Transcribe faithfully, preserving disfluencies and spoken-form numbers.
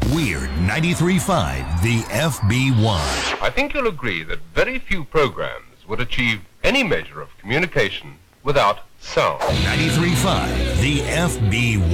Weird ninety-three point five, the F B one. I think you'll agree that very few programs would achieve any measure of communication without sound. ninety-three point five, the F B one.